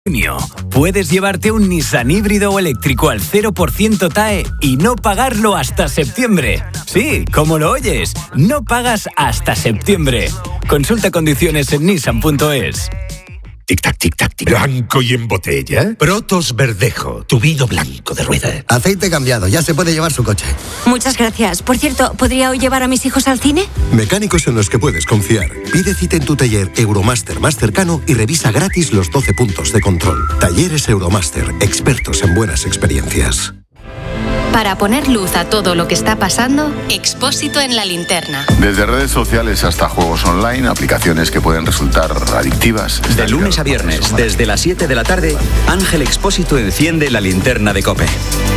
Puedes llevarte un Nissan híbrido o eléctrico al 0% TAE y no pagarlo hasta septiembre. Sí, como lo oyes, no pagas hasta septiembre. Consulta condiciones en nissan.es. Tic-tac, tic-tac, tic. ¿Blanco y en botella? Protos Verdejo, tu vino blanco de rueda. Aceite cambiado, ya se puede llevar su coche. Muchas gracias. Por cierto, ¿podría hoy llevar a mis hijos al cine? Mecánicos en los que puedes confiar. Pide cita en tu taller Euromaster más cercano y revisa gratis los 12 puntos de control. Talleres Euromaster, expertos en buenas experiencias. Para poner luz a todo lo que está pasando, Expósito en la linterna. Desde redes sociales hasta juegos online, aplicaciones que pueden resultar adictivas. De lunes a viernes, desde las 7 de la tarde, Ángel Expósito enciende la linterna de COPE.